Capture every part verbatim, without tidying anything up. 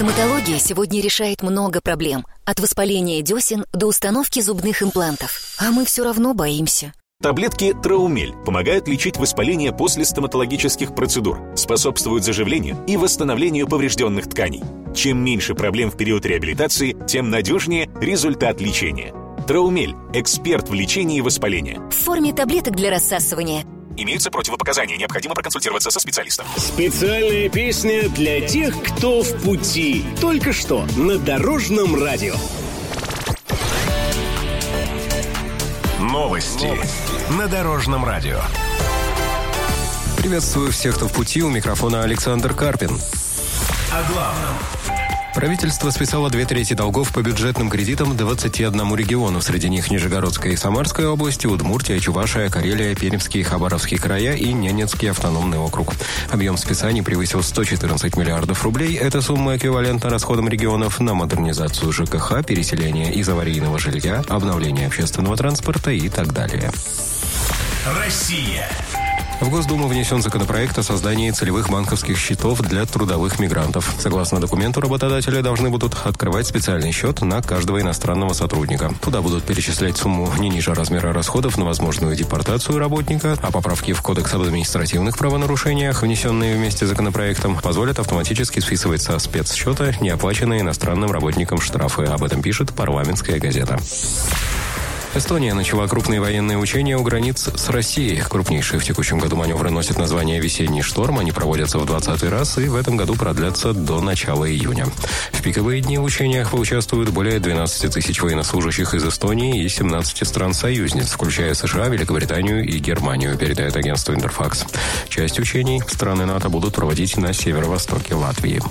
Стоматология сегодня решает много проблем. От воспаления десен до установки зубных имплантов. А мы все равно боимся. Таблетки Траумель помогают лечить воспаление после стоматологических процедур, способствуют заживлению и восстановлению поврежденных тканей. Чем меньше проблем в период реабилитации, тем надежнее результат лечения. Траумель – эксперт в лечении воспаления. В форме таблеток для рассасывания. Имеются противопоказания, необходимо проконсультироваться со специалистом. Специальная песня для тех, кто в пути. Только что на Дорожном радио. Новости на Дорожном радио. Приветствую всех, кто в пути. У микрофона Александр Карпин. О главном. Правительство списало две трети долгов по бюджетным кредитам двадцати одному региону. Среди них Нижегородская и Самарская области, Удмуртия, Чувашия, Карелия, Пермский и Хабаровский края и Ненецкий автономный округ. Объем списаний превысил сто четырнадцать миллиардов рублей. Эта сумма эквивалентна расходам регионов на модернизацию ЖКХ, переселение из аварийного жилья, обновление общественного транспорта и так далее. Россия. В Госдуму внесен законопроект о создании целевых банковских счетов для трудовых мигрантов. Согласно документу, работодатели должны будут открывать специальный счет на каждого иностранного сотрудника. Туда будут перечислять сумму не ниже размера расходов на возможную депортацию работника, а поправки в Кодекс об административных правонарушениях, внесенные вместе с законопроектом, позволят автоматически списывать со спецсчета неоплаченные иностранным работникам штрафы. Об этом пишет «Парламентская газета». Эстония начала крупные военные учения у границ с Россией. Крупнейшие в текущем году маневры носят название «Весенний шторм». Они проводятся в двадцатый раз и в этом году продлятся до начала июня. В пиковые дни в учениях поучаствуют более двенадцати тысяч военнослужащих из Эстонии и семнадцати стран-союзниц, включая США, Великобританию и Германию, передает агентство «Интерфакс». Часть учений страны НАТО будут проводить на северо-востоке Латвии.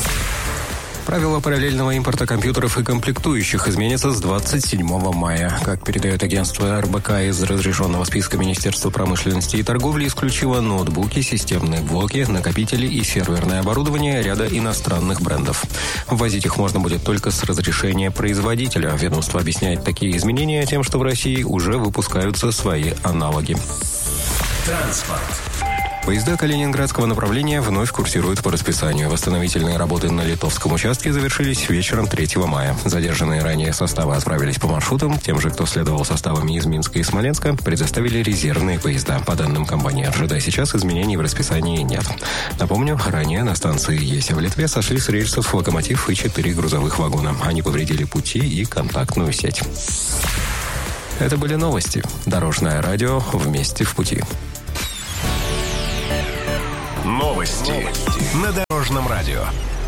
Правила параллельного импорта компьютеров и комплектующих изменятся с двадцать седьмого мая. Как передает агентство эр бэ ка, из разрешенного списка Министерства промышленности и торговли исключило ноутбуки, системные блоки, накопители и серверное оборудование ряда иностранных брендов. Ввозить их можно будет только с разрешения производителя. Ведомство объясняет такие изменения тем, что в России уже выпускаются свои аналоги. Транспорт. Поезда калининградского направления вновь курсируют по расписанию. Восстановительные работы на Литовском участке завершились вечером третьего мая. Задержанные ранее составы отправились по маршрутам. Тем же, кто следовал составами из Минска и Смоленска, предоставили резервные поезда. По данным компании эр жэ дэ, сейчас изменений в расписании нет. Напомню, ранее на станции Еся в Литве сошли с рельсов локомотив и четыре грузовых вагона. Они повредили пути и контактную сеть. Это были новости. Дорожное радио «Вместе в пути». Новости на Дорожном радио.